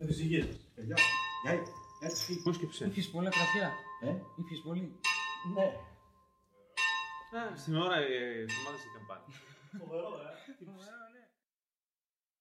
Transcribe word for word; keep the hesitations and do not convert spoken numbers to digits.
Φυσικές. Παιδιά, έτσι. Πώς σκέψε. Ήφιες πολλά γραφιά. Ε? Ήφιες πολύ. Ναι. Στην ώρα οι ομάδες είχαν πάρει. Φοβερό,